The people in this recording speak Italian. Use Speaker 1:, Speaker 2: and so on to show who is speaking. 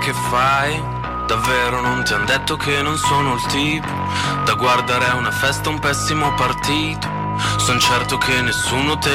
Speaker 1: che fai? Davvero non ti han detto che non sono il tipo da guardare a una festa, un pessimo partito. Son certo che nessuno te